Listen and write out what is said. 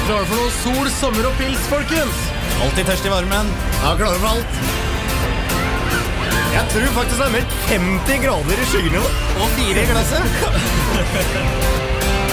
klare for noe sol, sommer og pils, folkens? Alltid tørst i varmen. Ja, klare for alt. Jeg tror faktisk det meldt 50 grader i skyggene. Og 4 i glasset.